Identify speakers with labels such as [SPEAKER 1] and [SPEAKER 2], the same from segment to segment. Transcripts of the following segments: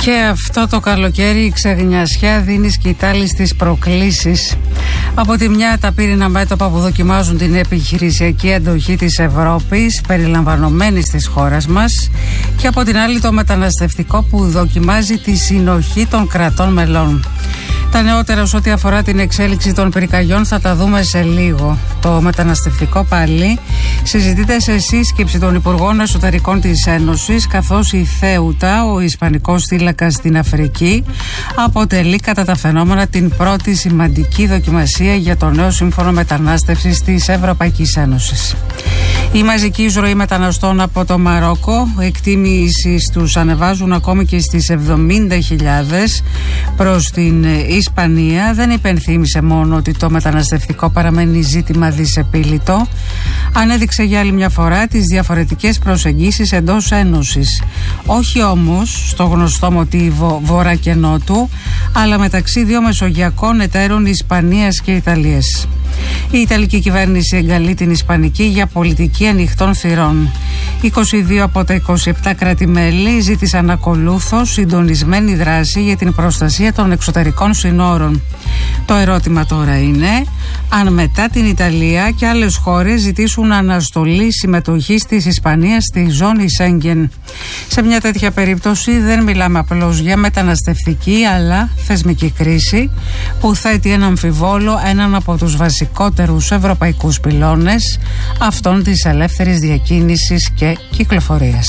[SPEAKER 1] Και αυτό το καλοκαίρι η ξεγνιασιά δίνει σκητάλη στις προκλήσεις. Από τη μια τα πύρινα μέτωπα που δοκιμάζουν την επιχειρησιακή αντοχή της Ευρώπης, περιλαμβανομένης της χώρας μας, και από την άλλη το μεταναστευτικό που δοκιμάζει τη συνοχή των κρατών μελών. Τα νεότερα σε ό,τι αφορά την εξέλιξη των πυρκαγιών θα τα δούμε σε λίγο. Το μεταναστευτικό πάλι συζητείται σε σύσκεψη των Υπουργών Εσωτερικών της Ένωσης, καθώς η Θέουτα, ο Ισπανικός θύλακας στην Αφρική, αποτελεί κατά τα φαινόμενα την πρώτη σημαντική δοκιμασία για το νέο σύμφωνο μετανάστευσης της Ευρωπαϊκής Ένωσης. Η μαζική εισρωή μεταναστών από το Μαρόκο, εκτίμησης τους ανεβάζουν ακόμη και στις 70.000 προς την Ισπανία, δεν υπενθύμησε μόνο ότι το μεταναστευτικό παραμένει ζήτημα δυσεπίλητο, ανέδειξε για άλλη μια φορά τις διαφορετικές προσεγγίσεις εντός Ένωσης. Όχι όμως στο γνωστό μοτίβο Βορρά και Νότου, αλλά μεταξύ δύο μεσογειακών εταίρων Ισπανίας και Ιταλίας. Η Ιταλική κυβέρνηση εγκαλεί την Ισπανική για πολιτική ανοιχτών θυρών. 22 από τα 27 κράτη-μέλη ζήτησαν ακολούθως συντονισμένη δράση για την προστασία των εξωτερικών συνόρων. Το ερώτημα τώρα είναι αν μετά την Ιταλία και άλλες χώρες ζητήσουν αναστολή συμμετοχής της Ισπανίας στη ζώνη Σέγγεν. Σε μια τέτοια περίπτωση δεν μιλάμε απλώς για μεταναστευτική αλλά θεσμική κρίση που θέτει ένα αμφιβόλο έναν από τους βασικότερους ευρωπαϊκούς πυλώνες, αυτών της ελεύθερης διακίνησης και κυκλοφορίας.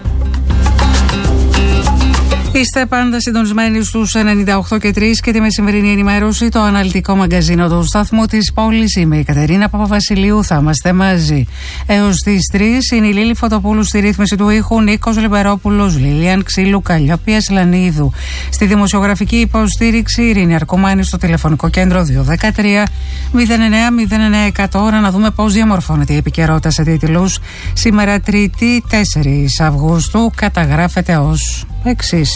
[SPEAKER 1] Είστε πάντα συντονισμένοι στους 98 και 3 και τη μεσημερινή ενημέρωση, το αναλυτικό μαγκαζίνο του σταθμού της πόλης. Είμαι η Κατερίνα Παπαβασιλείου, θα είμαστε μαζί έως τις 3. Είναι η Λίλη Φωτοπούλου στη ρύθμιση του ήχου, Νίκος Λιμπερόπουλος, Λίλιαν Ξύλου, Καλλιόπια Σλανίδου. Στη δημοσιογραφική υποστήριξη, Ειρήνη Αρκουμάνη, στο τηλεφωνικό κέντρο 213 09 Ώρα να δούμε πώς διαμορφώνεται η επικαιρότητα σε τίτλους. Σήμερα Τρίτη 4 Αυγούστου καταγράφεται ως εξής.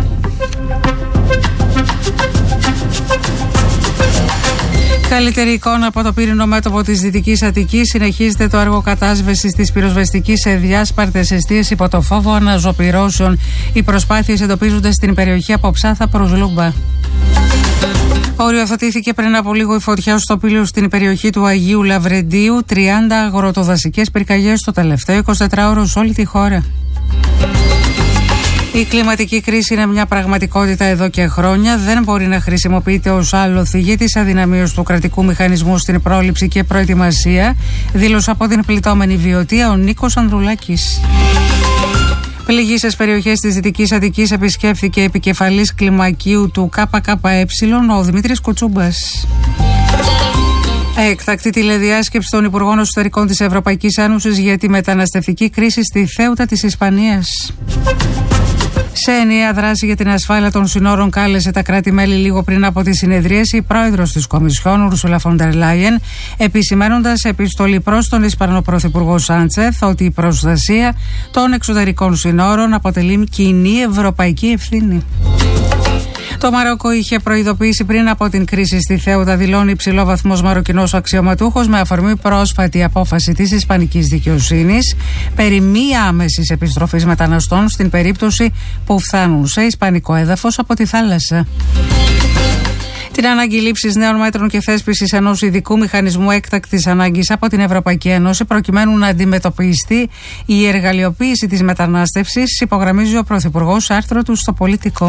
[SPEAKER 1] Καλύτερη εικόνα από το πύρινο μέτωπο της Δυτικής Αττικής. Συνεχίζεται το έργο κατάσβεσης της πυροσβεστικής σε διάσπαρτες εστίες υπό το φόβο αναζωπυρώσεων. Οι προσπάθειες εντοπίζονται στην περιοχή από Ψάθα προς Λούμπα. Οριοθετήθηκε πριν από λίγο η φωτιά στο Πήλιο στην περιοχή του Αγίου Λαβρεντίου. 30 αγροτοδασικές πυρκαγιές το τελευταίο 24ωρο σε όλη τη χώρα. Η κλιματική κρίση είναι μια πραγματικότητα εδώ και χρόνια. Δεν μπορεί να χρησιμοποιείται ως άλοθη για τις αδυναμίες του κρατικού μηχανισμού στην πρόληψη και προετοιμασία, δήλωσε από την πληττόμενη Βιωτία ο Νίκος Ανδρουλάκης. Πληγήσεις περιοχές της Δυτικής Αττικής επισκέφθηκε επικεφαλής κλιμακίου του ΚΚΕ ο Δημήτρης Κουτσούμπας. Έκτακτη τηλεδιάσκεψη των Υπουργών Εσωτερικών της Ευρωπαϊκής Ένωσης για τη μεταναστευτική κρίση στη Θέουτα της Ισπανίας. Σε ενιαία δράση για την ασφάλεια των συνόρων κάλεσε τα κράτη-μέλη λίγο πριν από τη συνεδρίαση η πρόεδρος της Κομισιόν, Ούρσουλα φον ντερ Λάιεν, επισημαίνοντας σε επιστολή προς τον Ισπανό Πρωθυπουργό Σάντσεθ ότι η προστασία των εξωτερικών συνόρων αποτελεί κοινή ευρωπαϊκή ευθύνη. Το Μαρόκο είχε προειδοποιήσει πριν από την κρίση στη Θέουτα, δηλώνει υψηλόβαθμος μαροκινός αξιωματούχος, με αφορμή πρόσφατη απόφαση της Ισπανικής δικαιοσύνης περί μη άμεσης επιστροφής μεταναστών στην περίπτωση που φτάνουν σε ισπανικό έδαφος από τη θάλασσα. Την ανάγκη λήψης νέων μέτρων και θέσπισης ενός ειδικού μηχανισμού έκτακτης ανάγκης από την Ευρωπαϊκή Ένωση προκειμένου να αντιμετωπιστεί η εργαλειοποίηση της μετανάστευσης, υπογραμμίζει ο Πρωθυπουργός σε άρθρο του στο Πολίτικο.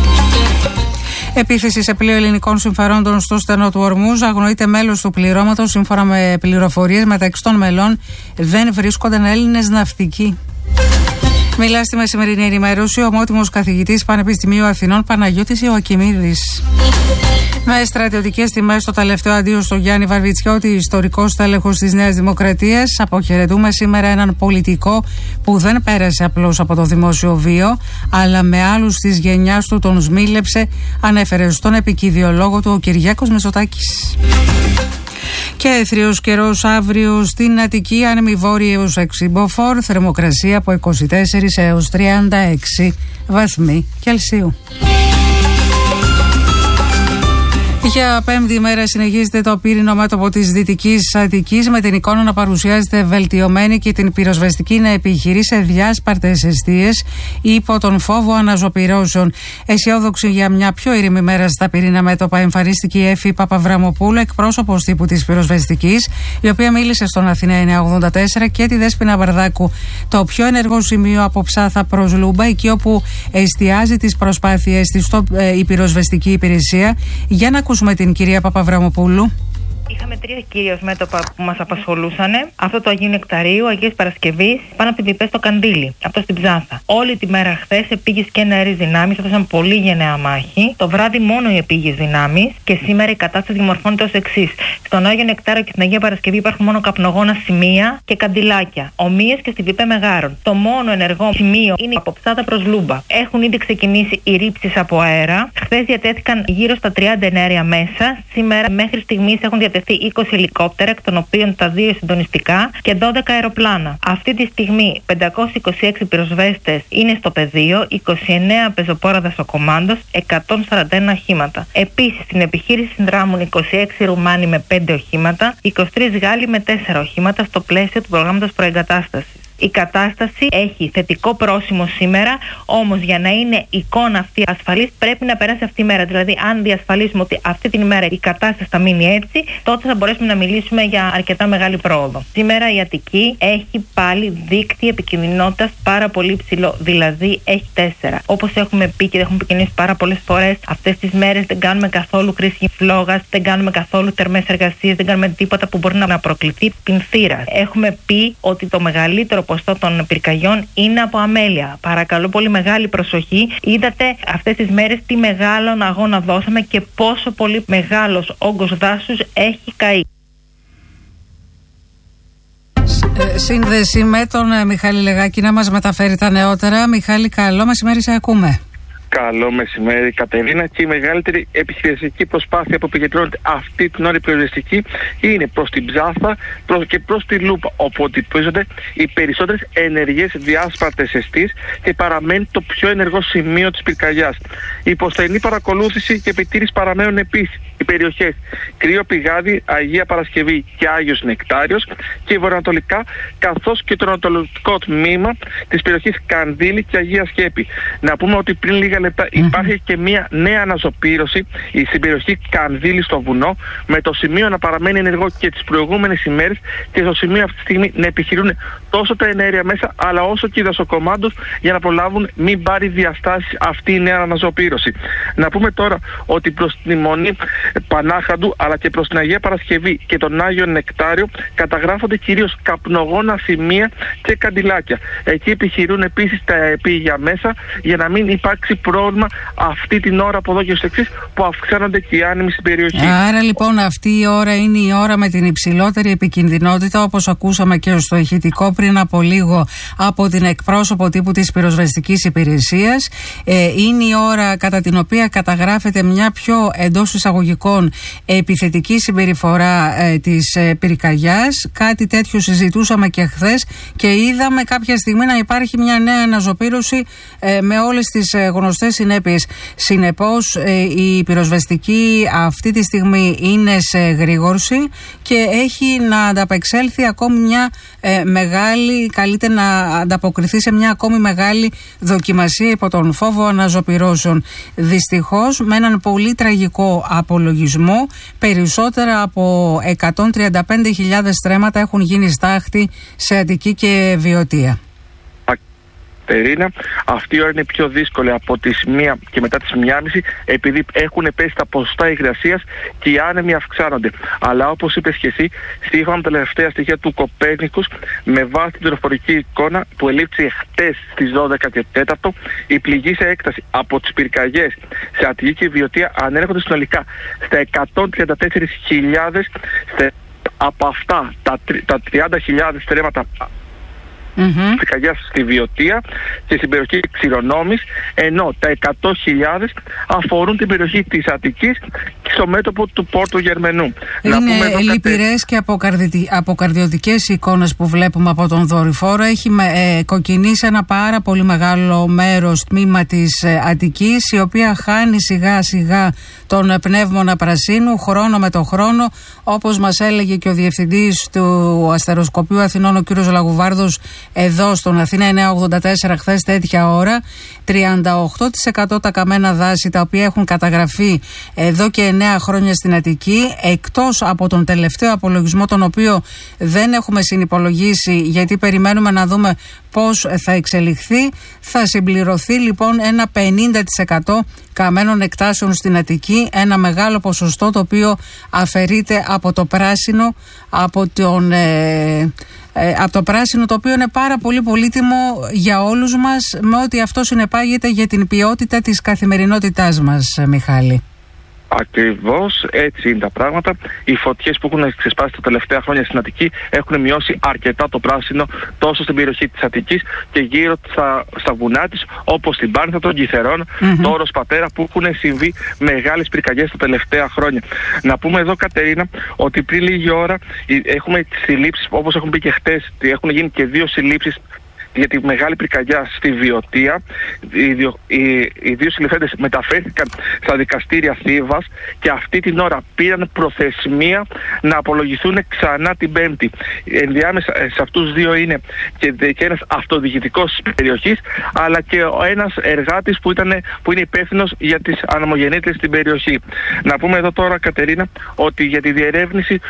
[SPEAKER 1] Επίθεση σε πλοίο ελληνικών συμφερόντων στο στενό του Ορμούζ. Αγνοείται μέλος του πληρώματος. Σύμφωνα με πληροφορίες, μεταξύ των μελών δεν βρίσκονταν Έλληνες ναυτικοί. Μιλά στη μεσημερινή ενημέρωση ο ομότιμος καθηγητής Πανεπιστημίου Αθηνών Παναγιώτης Ιωακιμίδης. Με στρατιωτικές τιμές στο τελευταίο αντίο στο Γιάννη Βαρβιτσιώτη, ιστορικός τέλεχος της Νέας Δημοκρατίας, αποχαιρετούμε σήμερα έναν πολιτικό που δεν πέρασε απλώς από το δημόσιο βίο, αλλά με άλλους της γενιάς του τον σμίλεψε, ανέφερε στον επικηδιολόγο του ο Κυριάκος Μητσοτάκης. Και έθριος καιρός αύριο στην Αττική, άνεμοι βόρειοι έως 6 μποφόρ, θερμοκρασία από 24 έως 36 βαθμοί Κελσίου. Για πέμπτη ημέρα συνεχίζεται το πύρινο μέτωπο της Δυτικής Αττικής, με την εικόνα να παρουσιάζεται βελτιωμένη και την πυροσβεστική να επιχειρεί σε διάσπαρτες εστίες υπό τον φόβο αναζωπυρώσεων. Αισιόδοξη για μια πιο ήρεμη μέρα στα πυρήνα μέτωπα εμφανίστηκε η Έφη Παπαβραμοπούλου, εκπρόσωπος τύπου της πυροσβεστικής, η οποία μίλησε στον Αθηνά 984, και τη Δέσποινα Βαρδάκου. Το πιο ενεργό σημείο από Ψάθα προς Λούμπα, εκεί όπου εστιάζει τις προσπάθειές της η πυροσβεστική υπηρεσία. Για να ακούσουμε την κυρία Παπαβραμοπούλου.
[SPEAKER 2] Είχαμε 3 κυρίως μέτωπα που μας απασχολούσαν. Αυτό το Αγίου Νεκταρίου, Αγίας Παρασκευής, πάνω από την Πιπέ στο Καντήλι, αυτό στην Ψάθα. Όλη τη μέρα χθες επίγειες και νεαρείς δυνάμεις έδωσαν πολύ γενναία μάχη. Το βράδυ μόνο οι επίγειες δυνάμεις, και σήμερα η κατάσταση διαμορφώνεται ως εξής. Στον Άγιο Νεκτάριο και στην Αγία Παρασκευή υπάρχουν μόνο καπνογόνα σημεία και καντιλάκια. Ομοίες και στην Πιπέ Μεγάρων. Το μόνο ενεργό σημείο είναι από Ψάθα προς Λούμπα. Έχουν ήδη ξεκινήσει οι ρήψεις από αέρα. Χθες διατέθηκαν γύρω στα 30 ενέργεια μέσα. Σήμερα μέχρι στιγμής έχουν διατεθεί 20 ελικόπτερα, εκ των οποίων τα 2 συντονιστικά και 12 αεροπλάνα. Αυτή τη στιγμή 526 πυροσβέστες είναι στο πεδίο, 29 πεζοπόρα δασοκομάντος, 141 οχήματα. Επίσης, στην επιχείρηση συνδράμουν 26 Ρουμάνοι με 5 οχήματα, 23 Γάλλοι με 4 οχήματα στο πλαίσιο του προγράμματος προεγκατάστασης. Η κατάσταση έχει θετικό πρόσημο σήμερα, όμως για να είναι εικόνα αυτή ασφαλής πρέπει να περάσει αυτή η μέρα. Δηλαδή, αν διασφαλίσουμε ότι αυτή την ημέρα η κατάσταση θα μείνει έτσι, τότε θα μπορέσουμε να μιλήσουμε για αρκετά μεγάλη πρόοδο. Σήμερα η Αττική έχει πάλι δίκτυο επικινδυνότητας πάρα πολύ ψηλό, δηλαδή έχει 4. Όπως έχουμε πει και έχουμε επικοινωνήσει πάρα πολλές φορές, αυτές τις μέρες δεν κάνουμε καθόλου κρίση φλόγας, δεν κάνουμε καθόλου θερμές εργασίες, δεν κάνουμε τίποτα που μπορεί να προκληθεί πινθύρας. Έχουμε πει ότι το μεγαλύτερο ποσοστό των πυρκαγιών είναι από αμέλεια. Παρακαλώ πολύ μεγάλη προσοχή. Είδατε αυτές τις μέρες τι μεγάλο αγώνα δώσαμε και πόσο πολύ μεγάλος όγκος δάσους έχει καεί.
[SPEAKER 1] Σύνδεση με τον Μιχάλη Λεγάκη να μας μεταφέρει τα νεότερα. Μιχάλη, καλό μεσημέρι, σε ακούμε.
[SPEAKER 3] Καλό μεσημέρι, Κατερίνα. Και η μεγαλύτερη επιχειρησιακή προσπάθεια που επικεντρώνεται αυτή την ώρα η πυροσβεστική είναι προς την Ψάθα και προς τη Λούπα, όπου εντοπίζονται οι περισσότερες ενεργές διάσπαρτες εστίες και παραμένει το πιο ενεργό σημείο της πυρκαγιάς. Η υποστενή παρακολούθηση και επιτήρηση παραμένουν επίσης οι περιοχές Κρύο Πηγάδι, Αγία Παρασκευή και Άγιος Νεκτάριος, και βορειοανατολικά, καθώς και το ανατολικό τμήμα της περιοχής Κανδύλη και Αγία Σκέπη. Να πούμε ότι πριν λίγα λεπτά υπάρχει και μια νέα αναζωπήρωση στην περιοχή Κανδύλη στο βουνό, με το σημείο να παραμένει ενεργό και τις προηγούμενες ημέρες, και στο σημείο αυτή τη στιγμή να επιχειρούν τόσο τα ενέργεια μέσα αλλά όσο και οι δασοκομάντους, για να προλάβουν μην πάρει διαστάσεις αυτή η νέα αναζωπήρωση. Να πούμε τώρα ότι προς τη Μονή Πανάχαντου αλλά και προς την Αγία Παρασκευή και τον Άγιο Νεκτάριο καταγράφονται κυρίως καπνογόνα σημεία και καντιλάκια. Εκεί επιχειρούν επίσης τα επίγεια μέσα, για να μην υπάρξει πρόβλημα αυτή την ώρα από εδώ και στο εξής, που αυξάνονται και οι άνεμοι στην περιοχή.
[SPEAKER 1] Άρα λοιπόν αυτή η ώρα είναι η ώρα με την υψηλότερη επικινδυνότητα, όπως ακούσαμε και στο ηχητικό πριν από λίγο από την εκπρόσωπο τύπου της πυροσβεστικής υπηρεσίας. Είναι η ώρα κατά την οποία καταγράφεται μια πιο εντός εισαγωγικών επιθετική συμπεριφορά της πυρκαγιάς. Κάτι τέτοιο συζητούσαμε και χθες και είδαμε κάποια στιγμή να υπάρχει μια νέα αναζωπήρωση με όλες τις γνωστές συνέπειες. Συνεπώς η πυροσβεστική αυτή τη στιγμή είναι σε γρήγορση και έχει να ανταπεξέλθει ακόμη μια μεγάλη, καλείται να ανταποκριθεί σε μια ακόμη μεγάλη δοκιμασία υπό τον φόβο αναζωπυρώσεων. Δυστυχώς με έναν πολύ τραγικό απολογισμό, περισσότερα από 135.000 στρέμματα έχουν γίνει στάχτη σε Αττική και Βιωτία.
[SPEAKER 3] Αυτή η ώρα είναι πιο δύσκολη από τις 1 και μετά τις 1.30, επειδή έχουν πέσει τα ποσοστά υγρασίας και οι άνεμοι αυξάνονται. Αλλά όπως είπες και εσύ, σύμφωνα με τα τελευταία στοιχεία του Κοπέρνικους, με βάση την πληροφορική εικόνα που ελήφθη χτες στις 12 και 4, η πληγή σε έκταση από τις πυρκαγιές σε Αττική και Βιωτία ανέρχονται συνολικά στα 134.000. Από αυτά τα 30.000 στρέμματα πυρκαγιάς στη Βιωτία και στην περιοχή Ξηρονόμης, ενώ τα 100.000 αφορούν την περιοχή της Αττικής, στο μέτωπο του Πόρτου Γερμενού.
[SPEAKER 1] Είναι λυπηρές και αποκαρδιωτικές εικόνες που βλέπουμε από τον δορυφόρο. Έχει κοκκινήσει ένα πάρα πολύ μεγάλο μέρος, τμήμα της Αττικής, η οποία χάνει σιγά σιγά τον πνεύμονα πρασίνου χρόνο με το χρόνο, όπως μας έλεγε και ο διευθυντής του Αστεροσκοπείου Αθηνών, ο κύριος Λαγουβάρδος, εδώ στον Αθήνα 984 χθες τέτοια ώρα. 38% τα καμένα δάση τα οποία έχουν καταγραφεί εδώ και 9 χρόνια στην Αττική, εκτός από τον τελευταίο απολογισμό, τον οποίο δεν έχουμε συνυπολογίσει γιατί περιμένουμε να δούμε πώς θα εξελιχθεί. Θα συμπληρωθεί λοιπόν ένα 50% καμένων εκτάσεων στην Αττική, ένα μεγάλο ποσοστό το οποίο αφαιρείται από το πράσινο, από το πράσινο, το οποίο είναι πάρα πολύ πολύτιμο για όλους μας, με ό,τι αυτό συνεπάγεται για την ποιότητα της καθημερινότητάς μας, Μιχάλη.
[SPEAKER 3] Ακριβώς έτσι είναι τα πράγματα. Οι φωτιές που έχουν ξεσπάσει τα τελευταία χρόνια στην Αττική έχουν μειώσει αρκετά το πράσινο, τόσο στην περιοχή της Αττικής και γύρω στα βουνά της, όπως στην Πάρνηθα, τον Κιθερόν, το Όρος Πατέρα, που έχουν συμβεί μεγάλες πυρκαγιές τα τελευταία χρόνια. Να πούμε εδώ, Κατερίνα, ότι πριν λίγη ώρα έχουμε συλλήψεις, όπως έχουν πει και χτες, έχουν γίνει και 2 συλλήψεις για τη μεγάλη πυρκαγιά στη Βιωτία. Οι 2 συλληφθέντες μεταφέρθηκαν στα δικαστήρια Θήβας και αυτή την ώρα πήραν προθεσμία να απολογηθούν ξανά την Πέμπτη. Ενδιάμεσα σε αυτούς τους 2 είναι και ένας αυτοδιοικητικός της περιοχής, αλλά και ένας εργάτης που είναι υπεύθυνος για τις αναμογεννήτριες στην περιοχή. Να πούμε εδώ τώρα, Κατερίνα, ότι για τη διερεύνηση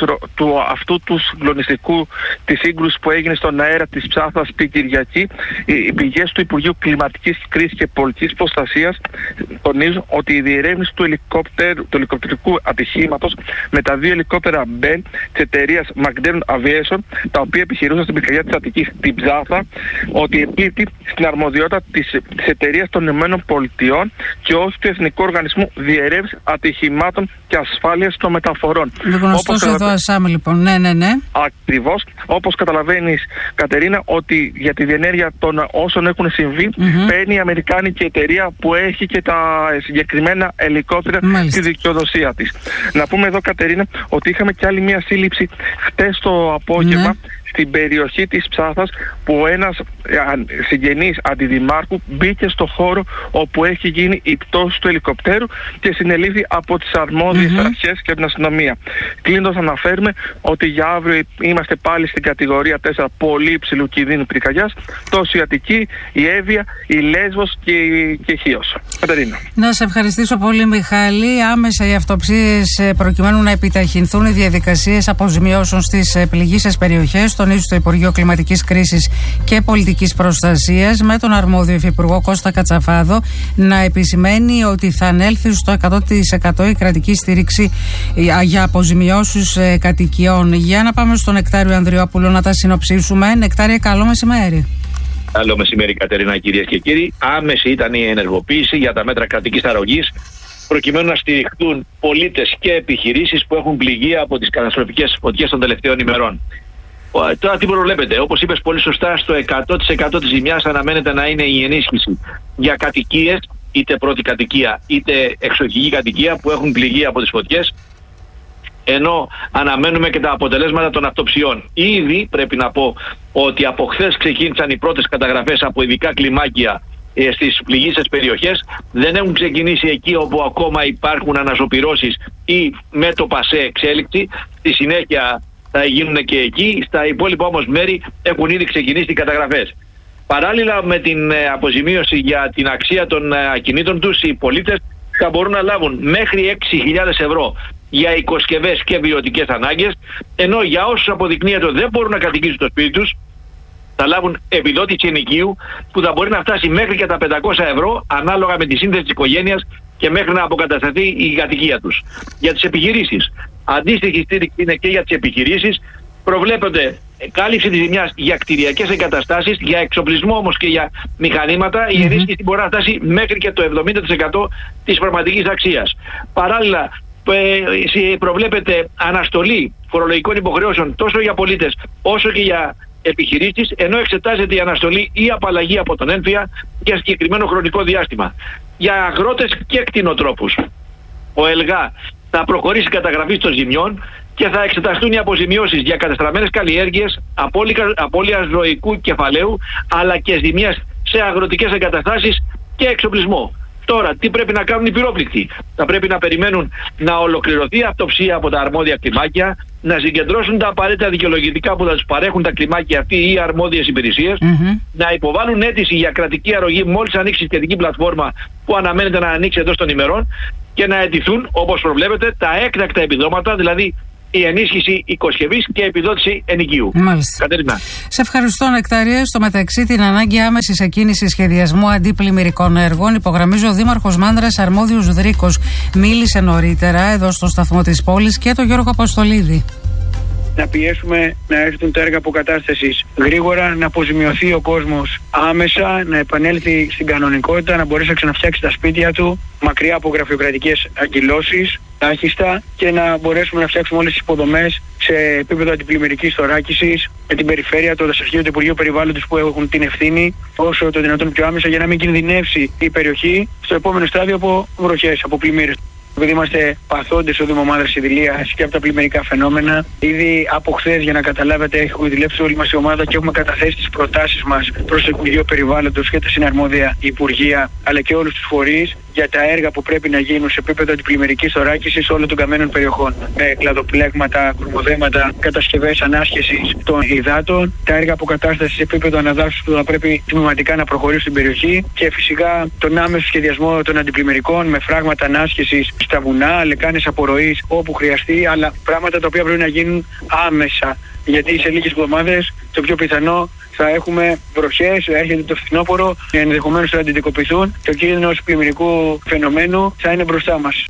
[SPEAKER 3] αυτού του συγκλονιστικού, της σύγκρουσης που έγινε στον αέρα της Ψάθας την Κυριακή, οι πηγές του Υπουργείου Κλιματικής Κρίσης και Πολιτικής Προστασίας τονίζουν ότι η διερεύνηση του ελικοπτερικού ατυχήματος με τα 2 ελικόπτερα Bell της εταιρείας McDermott Aviation, τα οποία επιχειρούσαν στην πυρκαγιά της Αττικής στην Ψάθα, ότι εμπίπτει στην αρμοδιότητα της εταιρείας των ΗΠΑ και όχι του Εθνικού Οργανισμού Διερεύνησης Ατυχημάτων και Ασφάλειας των Μεταφορών.
[SPEAKER 1] Γνωστός εδώ ΑΣΑΜ, λοιπόν. Ναι.
[SPEAKER 3] Ακριβώς. Όπως καταλαβαίνεις, Κατερίνα, ότι για τη διενέργεια των όσων έχουν συμβεί παίρνει η αμερικάνικη εταιρεία που έχει και τα συγκεκριμένα ελικόπτερα στη δικαιοδοσία της. Να πούμε εδώ, Κατερίνα, ότι είχαμε και άλλη μια σύλληψη χτες το απόγευμα στην περιοχή της Ψάθας, που ένας συγγενής αντιδημάρχου μπήκε στο χώρο όπου έχει γίνει η πτώση του ελικοπτέρου και συνελήφθη από τις αρμόδιες αρχές και την αστυνομία. Κλείνοντας, αναφέρουμε ότι για αύριο είμαστε πάλι στην κατηγορία 4 πολύ υψηλού κινδύνου πυρκαγιάς, τόσο η Αττική, η Εύβοια, η Λέσβος και η Χίος. Κατερίνα.
[SPEAKER 1] Να σε ευχαριστήσω πολύ, Μιχάλη. Άμεσα οι αυτοψίες προκειμένου να επιταχυνθούν οι διαδικασίες αποζημιώσεων στις πληγείσες περιοχές, τονίζει στο Υπουργείο Κλιματικής Κρίσης και Πολιτικής Προστασίας, με τον αρμόδιο υφυπουργό Κώστα Κατσαφάδο να επισημαίνει ότι θα ανέλθει στο 100% η κρατική στήριξη για αποζημιώσεις κατοικιών. Για να πάμε στον Νεκτάριο Ανδριόπουλο να τα συνοψίσουμε. Νεκτάρια, καλό μεσημέρι.
[SPEAKER 4] Καλό μεσημέρι, Κατερίνα, κυρίες και κύριοι. Άμεση ήταν η ενεργοποίηση για τα μέτρα κρατικής αρρωγής, προκειμένου να στηριχτούν πολίτες και επιχειρήσεις που έχουν πληγεί από τις καταστροφικές φωτιές των τελευταίων ημερών. Τώρα τι προβλέπετε? Όπως είπες πολύ σωστά, στο 100% της ζημιάς αναμένεται να είναι η ενίσχυση για κατοικίες, είτε πρώτη κατοικία είτε εξοχική κατοικία, που έχουν πληγεί από τις φωτιές, ενώ αναμένουμε και τα αποτελέσματα των αυτοψιών. Ήδη πρέπει να πω ότι από χθες ξεκίνησαν οι πρώτες καταγραφές από ειδικά κλιμάκια στις πληγείσες περιοχές. Δεν έχουν ξεκινήσει εκεί όπου ακόμα υπάρχουν αναζωπυρώσεις ή μέτωπα σε εξέλιξη. Στη συνέχεια θα γίνουν και εκεί. Στα υπόλοιπα όμως μέρη έχουν ήδη ξεκινήσει οι καταγραφές. Παράλληλα με την αποζημίωση για την αξία των ακινήτων τους, οι πολίτες θα μπορούν να λάβουν μέχρι 6.000 ευρώ για οικοσκευές και βιωτικές ανάγκες, ενώ για όσους αποδεικνύεται ότι δεν μπορούν να κατοικήσουν το σπίτι τους, θα λάβουν επιδότηση ενοικίου που θα μπορεί να φτάσει μέχρι και τα 500 ευρώ ανάλογα με τη σύνθεση της οικογένειας και μέχρι να αποκατασταθεί η κατοικία τους. Για τις επιχειρήσεις, αντίστοιχη στήριξη είναι και για τις επιχειρήσεις. Προβλέπονται κάλυψη της ζημιάς για κτηριακές εγκαταστάσεις, για εξοπλισμό όμως και για μηχανήματα. Η ενίσχυση μπορεί να φτάσει μέχρι και το 70% της πραγματικής αξίας. Παράλληλα, προβλέπεται αναστολή φορολογικών υποχρεώσεων τόσο για πολίτες όσο και για επιχειρήσεις, ενώ εξετάζεται η αναστολή ή απαλλαγή από τον έμφυα για συγκεκριμένο χρονικό διάστημα. Για αγρότες και κτηνοτρόφους, ο ΕΛΓΑ θα προχωρήσει η καταγραφή των ζημιών και θα εξεταστούν οι αποζημιώσεις για κατεστραμμένες καλλιέργειες, απώλεια ζωικού κεφαλαίου, αλλά και ζημίες σε αγροτικές εγκαταστάσεις και εξοπλισμό. Τώρα, τι πρέπει να κάνουν οι πυρόπληκτοι? Θα πρέπει να περιμένουν να ολοκληρωθεί η αυτοψία από τα αρμόδια κλιμάκια, να συγκεντρώσουν τα απαραίτητα δικαιολογητικά που θα τους παρέχουν τα κλιμάκια αυτοί ή οι αρμόδιες υπηρεσίες, να υποβάλουν αίτηση για κρατική αρρωγή μόλις ανοίξει η σχετική πλατφόρμα που αναμένεται να ανοίξει εντός των ημερών και να αιτηθούν, όπως προβλέπετε, τα έκτακτα επιδόματα, δηλαδή η ενίσχυση οικοσκευής και επιδότηση ενοικίου.
[SPEAKER 1] Μάλιστα.
[SPEAKER 4] Κατερίνα.
[SPEAKER 1] Σε ευχαριστώ, Νεκταρίε. Στο μεταξύ, την ανάγκη άμεσης εκκίνησης σχεδιασμού αντιπλημμυρικών έργων υπογραμμίζει ο Δήμαρχος Μάνδρας Αρμόδιος Δρίκος. Μίλησε νωρίτερα εδώ στο σταθμό της πόλης και τον Γιώργο Αποστολίδη.
[SPEAKER 5] Να πιέσουμε να έρθουν τα έργα αποκατάστασης γρήγορα, να αποζημιωθεί ο κόσμος άμεσα, να επανέλθει στην κανονικότητα, να μπορέσει να ξαναφτιάξει τα σπίτια του, μακριά από γραφειοκρατικές αγκυλώσεις, τάχιστα, και να μπορέσουμε να φτιάξουμε όλες τις υποδομές σε επίπεδο αντιπλημμυρικής θωράκισης με την περιφέρεια, το δασαρχείο του Υπουργείου Περιβάλλοντος που έχουν την ευθύνη, όσο το δυνατόν πιο άμεσα, για να μην κινδυνεύσει η περιοχή στο επόμενο στάδιο από βροχές, από πλημμύρες. Επειδή είμαστε παθόντες ο Δήμο Μάνδρας Ιδηλίας και από τα πλημμυρικά φαινόμενα, ήδη από χθες, για να καταλάβετε, έχουμε δουλέψει όλη μας η ομάδα και έχουμε καταθέσει τις προτάσεις μας προς το Υπουργείο Περιβάλλοντος και τα συναρμόδια Υπουργεία, αλλά και όλους τους φορείς, για τα έργα που πρέπει να γίνουν σε επίπεδο αντιπλημμυρικής θωράκισης όλων των καμένων περιοχών. Με κλαδοπλέγματα, κορμοδέματα, κατασκευές ανάσχεσης των υδάτων, τα έργα αποκατάστασης σε επίπεδο αναδάσωσης που θα πρέπει τμηματικά να προχωρήσουν στην περιοχή και φυσικά τον άμεσο σχεδιασμό των αντιπλημμυρικών με φράγματα ανάσχεσης στα βουνά, λεκάνες απορροής όπου χρειαστεί, αλλά πράγματα τα οποία πρέπει να γίνουν άμεσα. Γιατί σε λίγες εβδομάδες το πιο πιθανό θα έχουμε βροχές, έρχεται το φθινόπωρο, ενδεχομένως θα αντιδικοποιηθούν και ο κίνδυνος πλημμυρικού φαινομένου θα είναι μπροστά μας.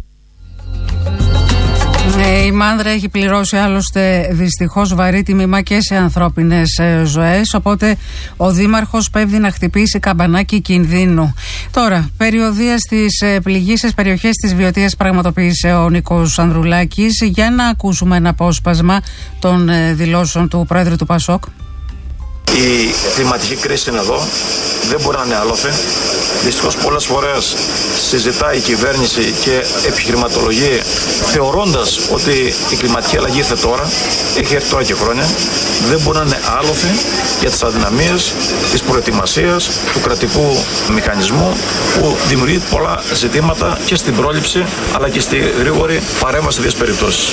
[SPEAKER 1] Η Μάνδρα έχει πληρώσει άλλωστε δυστυχώς βαρύ τίμημα και σε ανθρώπινες ζωές, οπότε ο Δήμαρχος πέφτει να χτυπήσει καμπανάκι κινδύνου. Τώρα, περιοδεία στις πληγήσεις περιοχές της Βιωτίας πραγματοποίησε ο Νίκος Ανδρουλάκης. Για να ακούσουμε ένα απόσπασμα των δηλώσεων του Πρόεδρου του ΠΑΣΟΚ.
[SPEAKER 6] Η κλιματική κρίση είναι εδώ, δεν μπορεί να είναι άλοθη. Δυστυχώς πολλές φορές συζητάει η κυβέρνηση και επιχειρηματολογεί θεωρώντας ότι η κλιματική αλλαγή ήρθε τώρα, έχει έρθει τώρα και χρόνια. Δεν μπορεί να είναι άλοθη για τις αδυναμίες της προετοιμασίας του κρατικού μηχανισμού που δημιουργεί πολλά ζητήματα και στην πρόληψη αλλά και στη γρήγορη παρέμβαση σε τέτοιες περιπτώσεις.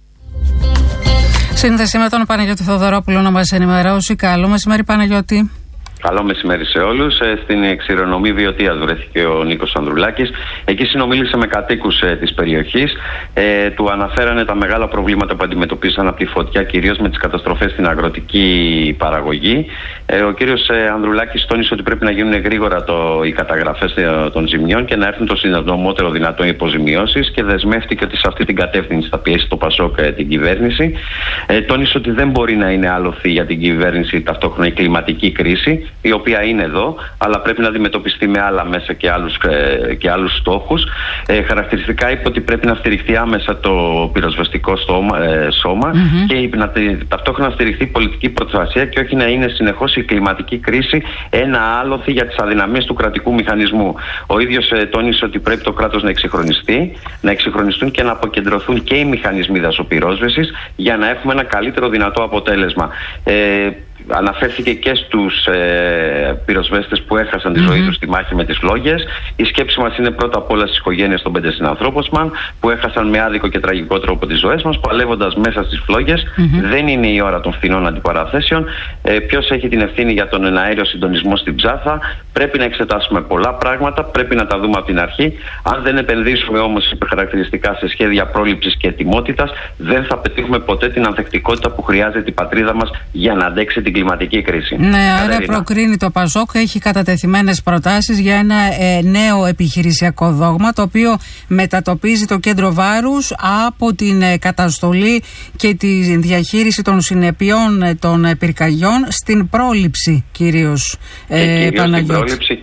[SPEAKER 1] Σύνδεση με τον Παναγιώτη Θοδωρόπουλο να μας ενημερώσει. Καλό μεσημέρι, Παναγιώτη.
[SPEAKER 7] Καλό μεσημέρι σε όλους. Στην Ξηρονομή Βιωτίας βρέθηκε ο Νίκος Ανδρουλάκης. Εκεί συνομίλησε με κατοίκους της περιοχής. Του αναφέρανε τα μεγάλα προβλήματα που αντιμετωπίσαν από τη φωτιά, κυρίως με τις καταστροφές στην αγροτική παραγωγή. Ο κύριος Ανδρουλάκης τόνισε ότι πρέπει να γίνουν γρήγορα οι καταγραφές των ζημιών και να έρθουν το συντομότερο δυνατόν υποζημιώσεις, και δεσμεύτηκε ότι σε αυτή την κατεύθυνση θα πιέσει το ΠΑΣΟΚ την κυβέρνηση. Τόνισε ότι δεν μπορεί να είναι άλοθη για την κυβέρνηση ταυτόχρονα η κλιματική κρίση, η οποία είναι εδώ, αλλά πρέπει να αντιμετωπιστεί με άλλα μέσα και άλλους στόχους. Χαρακτηριστικά είπε ότι πρέπει να στηριχθεί άμεσα το πυροσβεστικό σώμα και ταυτόχρονα να στηριχθεί η πολιτική προστασία και όχι να είναι συνεχώς η κλιματική κρίση ένα άλοθη για τις αδυναμίες του κρατικού μηχανισμού. Ο ίδιος τόνισε ότι πρέπει το κράτος να εξυγχρονιστούν και να αποκεντρωθούν και οι μηχανισμοί δασοπυρόσβεσης για να έχουμε ένα καλύτερο δυνατό αποτέλεσμα. Αναφέρθηκε και στους πυροσβέστες που έχασαν τη ζωή τους στη μάχη με τις φλόγες. Η σκέψη μας είναι πρώτα απ' όλα στις οικογένειες των 5 συνανθρώπων μας που έχασαν με άδικο και τραγικό τρόπο τις ζωές μας, παλεύοντας μέσα στις φλόγες. Δεν είναι η ώρα των φθηνών αντιπαραθέσεων. Ποιος έχει την ευθύνη για τον εναέριο συντονισμό στην Ψάθα? Πρέπει να εξετάσουμε πολλά πράγματα, πρέπει να τα δούμε από την αρχή. Αν δεν επενδύσουμε όμως υπερχαρακτηριστικά σε σχέδια πρόληψης και ετοιμότητας, δεν θα πετύχουμε ποτέ την ανθεκτικότητα που χρειάζεται η πατρίδα μας για να αντέξει την κλιματική κρίση.
[SPEAKER 1] Ναι, άρα προκρίνει το ΠΑΣΟΚ, έχει κατατεθειμένες προτάσεις για ένα νέο επιχειρησιακό δόγμα, το οποίο μετατοπίζει το κέντρο βάρους από την καταστολή και τη διαχείριση των συνεπειών των πυρκαγιών στην πρόληψη κυρίως, Παναγιώτη.
[SPEAKER 7] Στην πρόληψη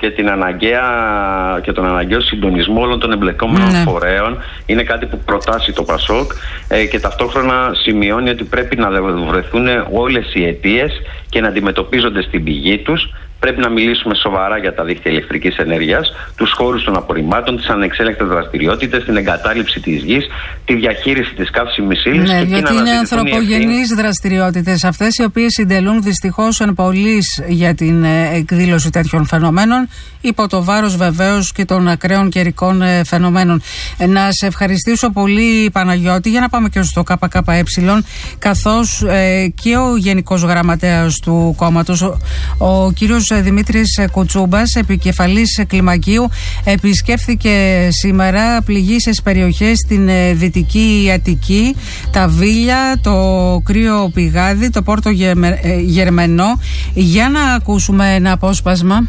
[SPEAKER 7] και τον αναγκαίο συντονισμό όλων των εμπλεκόμενων φορέων είναι κάτι που προτάσει το ΠΑΣΟΚ και ταυτόχρονα σημειώνει ότι πρέπει να βρεθούν όλες οι αιτίες και να αντιμετωπίζονται στην πηγή τους Πρέπει να μιλήσουμε σοβαρά για τα δίκτυα ηλεκτρικής ενέργειας, τους χώρους των απορριμμάτων, τις ανεξέλεγκτες δραστηριότητες, την εγκατάλειψη της γης, τη διαχείριση της καύσιμης ύλης.
[SPEAKER 1] Ναι, γιατί είναι ανθρωπογενείς δραστηριότητες αυτές, οι οποίες συντελούν δυστυχώς εν πολλοίς για την εκδήλωση τέτοιων φαινομένων, υπό το βάρος βεβαίως και των ακραίων καιρικών φαινομένων. Να σε ευχαριστήσω πολύ, Παναγιώτη, για να πάμε και στο ΚΚΕ, καθώς και ο Γενικός Γραμματέας του κόμματος, ο κύριος Δημήτρης Κουτσούμπας, επικεφαλής κλιμακίου, επισκέφθηκε σήμερα πληγείσες περιοχές στην Δυτική Αττική, τα Βίλια, το Κρύο Πηγάδι, το Πόρτο Γερμενό. Για να ακούσουμε ένα απόσπασμα.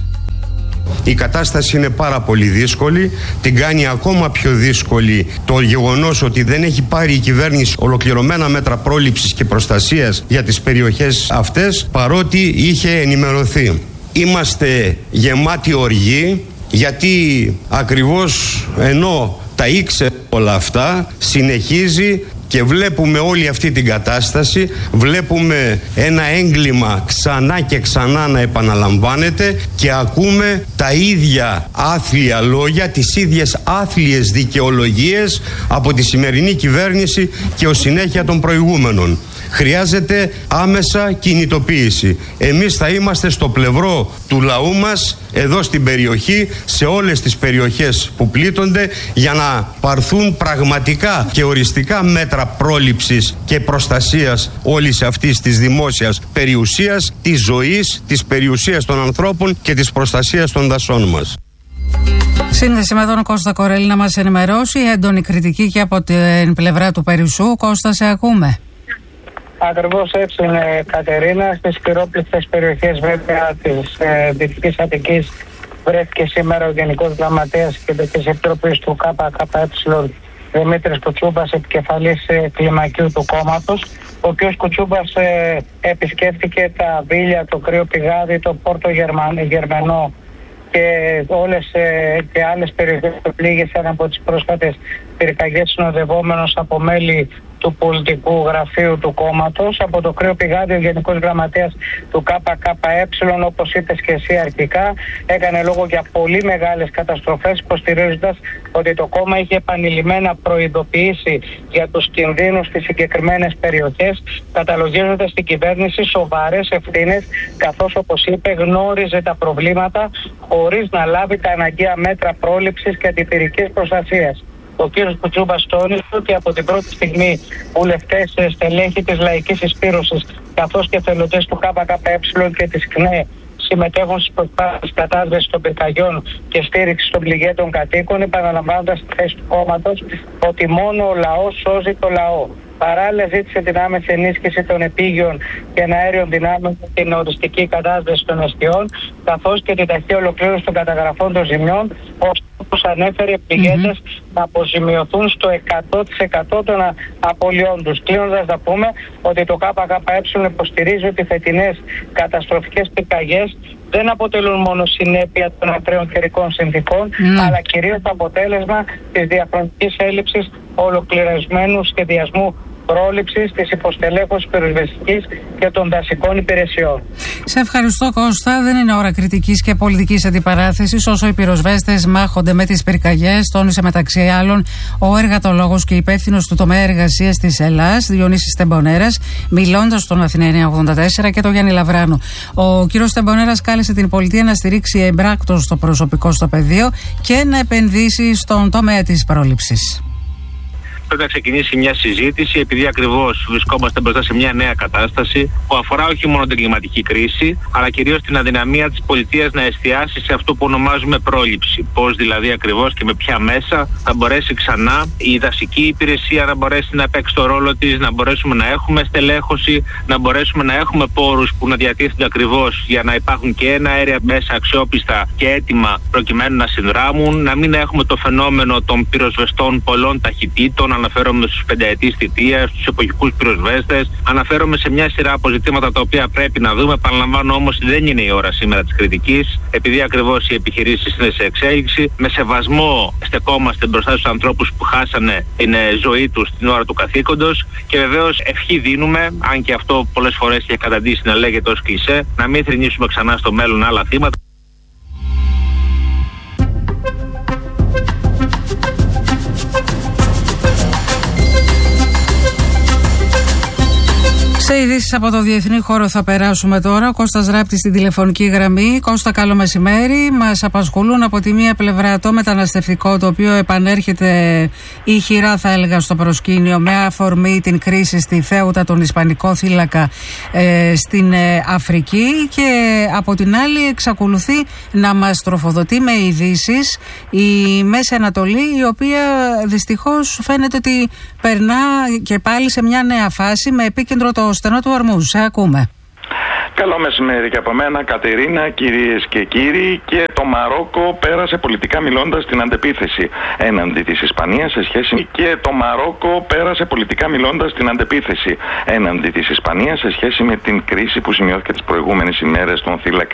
[SPEAKER 8] Η κατάσταση είναι πάρα πολύ δύσκολη, την κάνει ακόμα πιο δύσκολη το γεγονός ότι δεν έχει πάρει η κυβέρνηση ολοκληρωμένα μέτρα πρόληψης και προστασίας για τις περιοχές αυτές, παρότι είχε ενημερωθεί. Είμαστε γεμάτοι οργή, γιατί ακριβώς ενώ τα ήξερε όλα αυτά, συνεχίζει και βλέπουμε όλη αυτή την κατάσταση, βλέπουμε ένα έγκλημα ξανά και ξανά να επαναλαμβάνεται και ακούμε τα ίδια άθλια λόγια, τις ίδιες άθλιες δικαιολογίες από τη σημερινή κυβέρνηση και ως συνέχεια των προηγούμενων. Χρειάζεται άμεσα κινητοποίηση. Εμείς θα είμαστε στο πλευρό του λαού μας, εδώ στην περιοχή, σε όλες τις περιοχές που πλήττονται, για να πάρθουν πραγματικά και οριστικά μέτρα πρόληψης και προστασίας όλης αυτής της δημόσιας περιουσίας, της ζωής, της περιουσίας των ανθρώπων και της προστασίας των δασών μας.
[SPEAKER 1] Σύνδεση με τον Κώστα Κορέλη να μας ενημερώσει. Έντονη κριτική και από την πλευρά του Περισσού. Κώστα, σε ακούμε.
[SPEAKER 5] Ακριβώς έτσι είναι, Κατερίνα. Στις χειρόπληκτες περιοχές βέβαια της Δυτικής Αττικής βρέθηκε σήμερα ο Γενικός Γραμματέας Κεντρικής Επιτροπής του ΚΚΕ, Δημήτρης Κουτσούμπας, επικεφαλής κλιμακίου του κόμματος. Ο κ. Κουτσούμπας επισκέφθηκε τα Βίλια, το Κρύο Πηγάδι, το Πόρτο Γερμενό και όλες και άλλες περιοχές που πλήγησαν από τις πρόσφατες πυρκαγιές, συνοδευόμενος από μέλη του πολιτικού γραφείου του κόμματος. Από το Κρύο Πηγάδι, ο Γενικός Γραμματέας του ΚΚΕ, όπως είπες και εσύ αρχικά, έκανε λόγο για πολύ μεγάλες καταστροφές, υποστηρίζοντας ότι το κόμμα είχε επανειλημμένα προειδοποιήσει για τους κινδύνους στις συγκεκριμένες περιοχές, καταλογίζοντας την κυβέρνηση σοβαρές ευθύνες, καθώς, όπως είπε, γνώριζε τα προβλήματα χωρίς να λάβει τα αναγκαία μέτρα πρόληψης και αντιπυρικής προστασίας. Ο κ. Κουτσούμπας τόνισε ότι από την πρώτη στιγμή βουλευτές, στελέχη της Λαϊκής Εισπύρωσης καθώς και εθελοντές του ΚΚΕ και της ΚΝΕ συμμετέχουν στις προσπάθειες κατάσβεσης των πυρκαγιών και στήριξης των πληγέντων κατοίκων, επαναλαμβάνοντας τη θέση του κόμματος ότι μόνο ο λαός σώζει το λαό. Παράλληλα, ζήτησε την άμεση ενίσχυση των επίγειων και αέριων δυνάμεων και την οριστική κατάσβεση των εστιών, καθώς και την ταχεία ολοκλήρωση των καταγραφών των ζημιών, όπως ανέφερε, οι πληγέντες να αποζημιωθούν στο 100% των απολειών τους. Κλείνοντας, να πούμε ότι το ΚΚΕ υποστηρίζει ότι οι φετινές καταστροφικές πυρκαγιές δεν αποτελούν μόνο συνέπεια των ακραίων καιρικών συνθηκών, αλλά κυρίως αποτέλεσμα της διαχρονικής έλλειψης ολοκληρωμένου σχεδιασμού πρόληψης, της υποστελέχωσης πυροσβεστικής και των δασικών υπηρεσιών.
[SPEAKER 1] Σε ευχαριστώ, Κώστα. Δεν είναι ώρα κριτικής και πολιτικής αντιπαράθεσης όσο οι πυροσβέστες μάχονται με τις πυρκαγιές, τόνισε μεταξύ άλλων ο εργατολόγος και υπεύθυνος του τομέα εργασίας της Ελλάς, Διονύσης Τεμπονέρας, μιλώντας στον Αθηναία 84 και τον Γιάννη Λαβράνο. Ο κύριος Τεμπονέρας κάλεσε την πολιτεία να στηρίξει εμπράκτος το προσωπικό στο πεδίο και να επενδύσει στον τομέα της πρόληψης.
[SPEAKER 9] Πρέπει να ξεκινήσει μια συζήτηση, επειδή ακριβώς βρισκόμαστε μπροστά σε μια νέα κατάσταση που αφορά όχι μόνο την κλιματική κρίση, αλλά κυρίως την αδυναμία της πολιτείας να εστιάσει σε αυτό που ονομάζουμε πρόληψη. Πώς δηλαδή ακριβώς και με ποια μέσα θα μπορέσει ξανά η δασική υπηρεσία να μπορέσει να παίξει το ρόλο της, να μπορέσουμε να έχουμε στελέχωση, να μπορέσουμε να έχουμε πόρους που να διατίθενται ακριβώς για να υπάρχουν και ένα αέρια μέσα αξιόπιστα και έτοιμα προκειμένου να συνδράμουν, να μην έχουμε το φαινόμενο των πυροσβεστών πολλών ταχυτήτων, αναφέρομαι στους πενταετής θητείας, στους εποχικούς πυροσβέστες, αναφέρομαι σε μια σειρά από ζητήματα τα οποία πρέπει να δούμε. Παραλαμβάνω όμως δεν είναι η ώρα σήμερα της κριτικής, επειδή ακριβώς οι επιχειρήσεις είναι σε εξέλιξη. Με σεβασμό στεκόμαστε μπροστά στους ανθρώπους που χάσανε την ζωή τους την ώρα του καθήκοντος και βεβαίως ευχή δίνουμε, αν και αυτό πολλές φορές έχει καταντήσει να λέγεται ως κλισέ, να μην θρηνήσουμε ξανά στο μέλλον άλλα θύματα.
[SPEAKER 1] Σε ειδήσεις από το διεθνή χώρο θα περάσουμε τώρα. Ο Κώστας Ράπτης στην τηλεφωνική γραμμή. Κώστα, καλό μεσημέρι. Μας απασχολούν από τη μία πλευρά το μεταναστευτικό, το οποίο επανέρχεται ηχηρά, θα έλεγα, στο προσκήνιο με αφορμή την κρίση στη Θέουτα, τον Ισπανικό θύλακα στην Αφρική, και από την άλλη εξακολουθεί να μας τροφοδοτεί με ειδήσεις η Μέση Ανατολή, η οποία δυστυχώς φαίνεται ότι περνά και πάλι σε μια νέα φάση με επίκεντρο το στενό του Ορμούζ. Σε ακούμε.
[SPEAKER 10] Καλό μεσημέρι και από μένα, Κατερίνα, κυρίες και κύριοι. Και το Μαρόκο πέρασε πολιτικά μιλώντας την αντεπίθεση έναντι της Ισπανίας σε σχέση με την κρίση που σημειώθηκε τις προηγούμενες ημέρες στον θύλακα